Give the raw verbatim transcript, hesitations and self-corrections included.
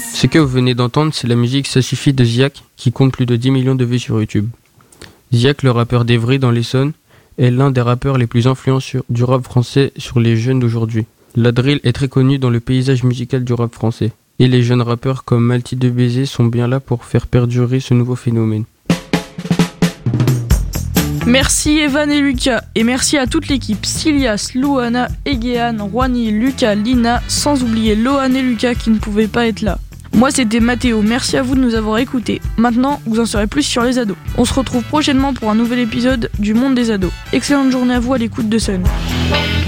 Ce que vous venez d'entendre, c'est la musique Ça suffit de Ziak, qui compte plus de dix millions de vues sur YouTube. Ziak, le rappeur d'Evry dans l'Essonne, est l'un des rappeurs les plus influents sur, du rap français sur les jeunes d'aujourd'hui. La drill est très connue dans le paysage musical du rap français. Et les jeunes rappeurs comme Malty de Baiser sont bien là pour faire perdurer ce nouveau phénomène. Merci Evan et Lucas, et merci à toute l'équipe, Silias, Louana, Egehan, Rouani, Lucas, Lina, sans oublier Lohan et Lucas qui ne pouvaient pas être là. Moi c'était Mathéo, merci à vous de nous avoir écoutés. Maintenant, vous en saurez plus sur les ados. On se retrouve prochainement pour un nouvel épisode du Monde des ados. Excellente journée à vous à l'écoute de Sun.